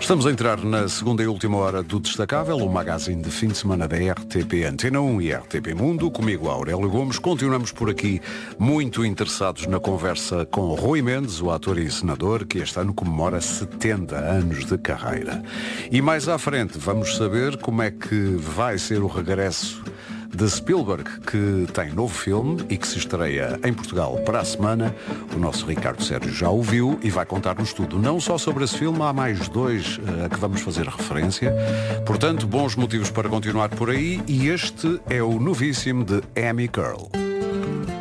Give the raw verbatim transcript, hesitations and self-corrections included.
Estamos a entrar na segunda e última hora do Destacável, o magazine de fim de semana da R T P Antena um e R T P Mundo. Comigo, Aurélio Gomes. Continuamos por aqui muito interessados na conversa com Rui Mendes, o ator e encenador, que este ano comemora setenta anos de carreira. E mais à frente vamos saber como é que vai ser o regresso de Spielberg, que tem novo filme e que se estreia em Portugal para a semana. O nosso Ricardo Sérgio já o viu e vai contar-nos tudo. Não só sobre esse filme, há mais dois a que vamos fazer referência. Portanto, bons motivos para continuar por aí. E este é o novíssimo de Amy Curl.